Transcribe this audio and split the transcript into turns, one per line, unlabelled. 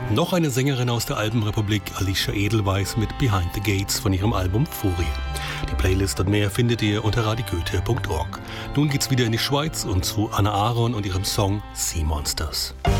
Noch eine Sängerin aus der Alpenrepublik, Alicia Edelweiss mit Behind the Gates von ihrem Album Furie. Die Playlist und mehr findet ihr unter radiogoethe.org. Nun geht's wieder in die Schweiz und zu Anna Aaron und ihrem Song Sea Monsters.